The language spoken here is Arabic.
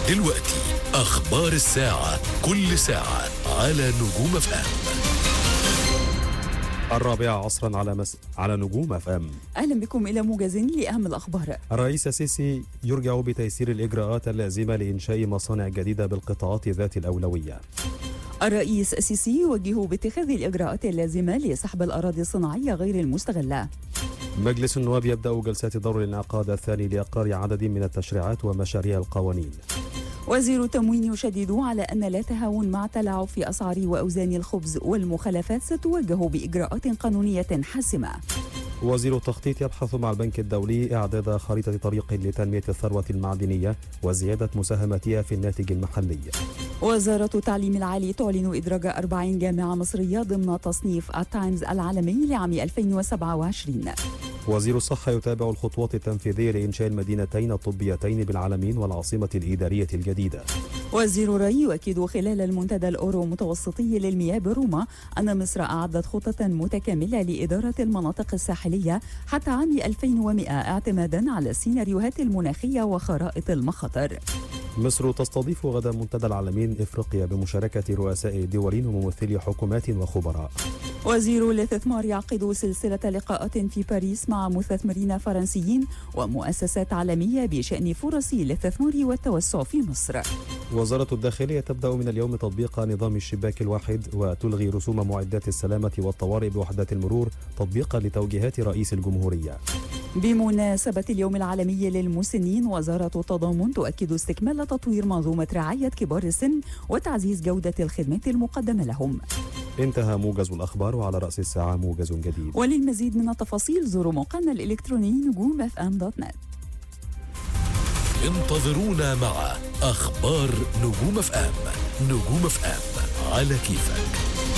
دلوقتي أخبار الساعة، كل ساعة على نجوم FM. 4 على نجوم FM. أهلا بكم إلى موجز لأهم الأخبار. الرئيس السيسي يرجع بتيسير الإجراءات اللازمة لإنشاء مصانع جديدة بالقطاعات ذات الأولوية. الرئيس السيسي يوجه باتخاذ الإجراءات اللازمة لسحب الأراضي الصناعية غير المستغلة. مجلس النواب يبدأ جلسات دور الانعقاد الثاني لإقرار عدد من التشريعات ومشاريع القوانين. وزير التموين يشدد على أن لا تهاون مع التلاعب في أسعار وأوزان الخبز، والمخالفات ستوجه بإجراءات قانونية حاسمة. وزير التخطيط يبحث مع البنك الدولي إعداد خريطة طريق لتنمية الثروة المعدنية وزيادة مساهمتها في الناتج المحلي. وزارة التعليم العالي تعلن إدراج 40 جامعة مصرية ضمن تصنيف التايمز العالمي لعام 2027. وزير الصحة يتابع الخطوات التنفيذية لإنشاء المدينتين الطبيتين بالعالمين والعاصمة الإدارية الجديدة. وزير الري يؤكد خلال المنتدى الأورو متوسطي للمياه بروما أن مصر أعدت خطة متكاملة لإدارة المناطق الساحلية حتى عام 2100 اعتمادا على السيناريوهات المناخية وخرائط المخاطر. مصر تستضيف غدا منتدى العالمين إفريقيا بمشاركة رؤساء دول وممثلي حكومات وخبراء. وزير الاستثمار يعقد سلسلة لقاءات في باريس مع مستثمرين فرنسيين ومؤسسات عالمية بشأن فرص الاستثمار والتوسع في مصر. وزارة الداخلية تبدأ من اليوم تطبيق نظام الشباك الواحد وتلغي رسوم معدات السلامة والطوارئ بوحدات المرور تطبيقا لتوجيهات رئيس الجمهورية. بمناسبة اليوم العالمي للمسنين، وزارة التضامن تؤكد استكمال تطوير منظومة رعاية كبار السن وتعزيز جودة الخدمات المقدمة لهم. انتهى موجز الأخبار، وعلى رأس الساعة موجز جديد. وللمزيد من التفاصيل زوروا موقعنا الإلكتروني نجوم.fm.net. انتظرونا مع أخبار نجوم FM. نجوم FM على كيفك.